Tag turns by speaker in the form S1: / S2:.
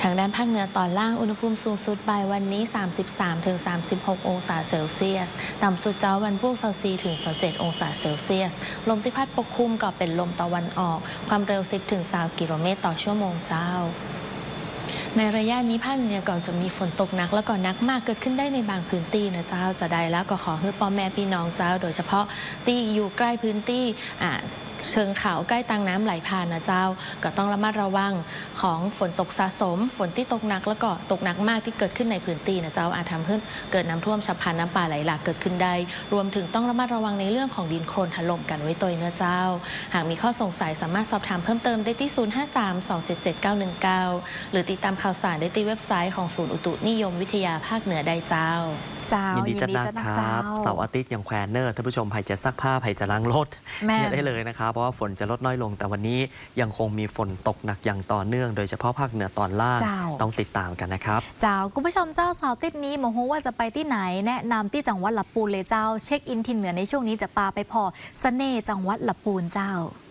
S1: ทางด้านภาคเหนือตอนล่างอุณหภูมิสูงสุดบ่ายวันนี้ 33-36 องศาเซลเซียสต่ำสุดเจ้าวันพรุ่ง24-27 องศาเซลเซียสลมที่พัดปกคลุมก็เป็นลมตะวันออกความเร็ว 10-20 กิโลเมตรต่อชั่วโมงเจ้าในระยะนี้ภาคเหนือก่อนจะมีฝนตกหนักแล้วก็หนักมากเกิดขึ้นได้ในบางพื้นที่นะเจ้าจะได้แล้วก็ขอให้พ่อแม่พี่น้องเจ้าโดยเฉพาะที่อยู่ใกล้พื้นที่เชิงเขาใกล้ตังน้ำไหลผ่านนะเจ้าก็ต้องระมัดระวังของฝนตกสะสมฝนที่ตกหนักแล้วก็ตกหนักมากที่เกิดขึ้นในพื้นที่นะเจ้าอาจทำให้เกิดน้ำท่วมฉับพลันน้ำป่าไหลหลากเกิดขึ้นได้รวมถึงต้องระมัดระวังในเรื่องของดินโคลนถล่มกันไว้ตัวนะเจ้าหากมีข้อสงสัยสามารถสอบถามเพิ่มเติมได้ที่ 053-277-919 หรือติดตามข่าวสารได้ที่เว็บไซต์ของศูนย์อุตุนิยมวิทยาภาคเหนือได้เจ้า
S2: ยินดีจัดนะครับเสาร์อาทิตย์อย่างแควเนอร์ท่านผู้ชมภัยจะซักผ้าภัยจะล้างรถเนี่ยได้เลยนะครับเพราะว่าฝนจะลดน้อยลงแต่วันนี้ยังคงมีฝนตกหนักอย่างต่อเนื่องโดยเฉพาะภาคเหนือตอนล่างต้องติดตามกันนะครับ
S3: เจ้าคุณผู้ชมเจ้าเสาร์อาทิตย์นี้มองว่าจะไปที่ไหนแนะนำที่จังหวัดลำพูนเลยเจ้าเช็คอินทินเหนือในช่วงนี้จะพาไปพอเสน่ห์จังหวัดลำพูนเจ้า